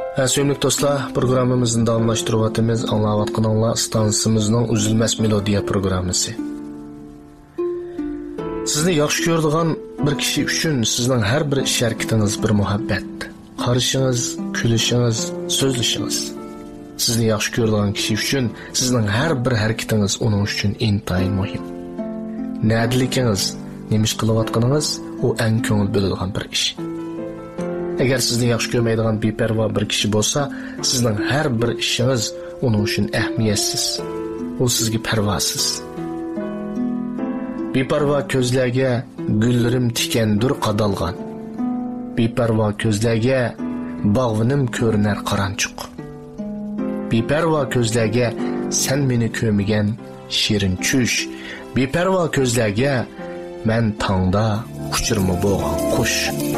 Sevimli dostlar, programımızın davamlaştırıvatımız anlavatqanınla stansımızın üzülməz melodiya programısı. Sizni yaxşı gördüğün bir kişi üçün sizin her bir iş hareketiniz bir muhabbet. Qarışınız, külüşünüz, sözlüşünüz. Sizni yaxşı gördüğün kişi üçün sizin her bir hareketiniz onun üçün intayın muhim. Nədilikiniz, nemiş qılıvatqanınız o en köngül bölüdüğün bir iş. Eğer sizni yaxşı görmeydiğin beperva bir kişi bolsa, sizin her bir işiniz onun üçün ehmiyetsiz. O sizge pervasız. Beparva közlerge güllerim tikendir qadalgan. Beparva közlerge bağvınım körüner qarançuq. Beparva közlerge sen meni kömigen şirin çüş. Beparva közlerge men tağda uçurma boğan kuş.